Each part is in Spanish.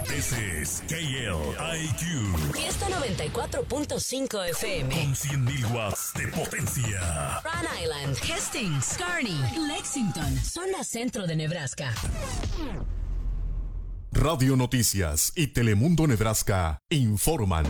This is KLIQ. Fiesta 94.5 FM. Con 100.000 watts de potencia. Rhode Island, Hastings, Kearney, Lexington, zona centro de Nebraska. Radio Noticias y Telemundo Nebraska informan.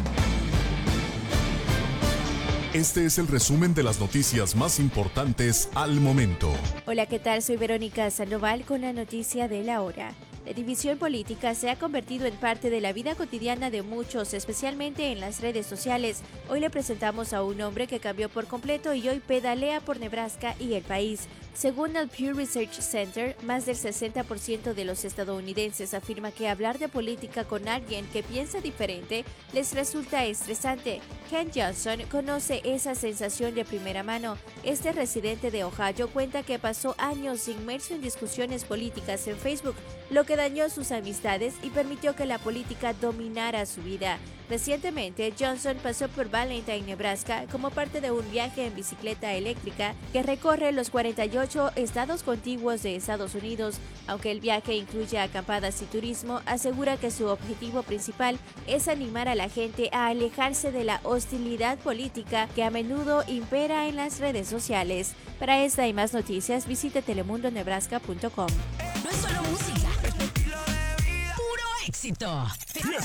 Este es el resumen de las noticias más importantes al momento. Hola, ¿qué tal? Soy Verónica Sandoval con la noticia de la hora. La división política se ha convertido en parte de la vida cotidiana de muchos, especialmente en las redes sociales. Hoy le presentamos a un hombre que cambió por completo y hoy pedalea por Nebraska y el país. Según el Pew Research Center, más del 60% de los estadounidenses afirma que hablar de política con alguien que piensa diferente les resulta estresante. Ken Johnson conoce esa sensación de primera mano. Este residente de Ohio cuenta que pasó años inmerso en discusiones políticas en Facebook, lo que dañó sus amistades y permitió que la política dominara su vida. Recientemente, Johnson pasó por Valentine, Nebraska, como parte de un viaje en bicicleta eléctrica que recorre los 48 estados contiguos de Estados Unidos. Aunque el viaje incluye acampadas y turismo, asegura que su objetivo principal es animar a la gente a alejarse de la hostilidad política que a menudo impera en las redes sociales. Para esta y más noticias, visite telemundonebraska.com. No es solo música. Puro éxito. Fiesta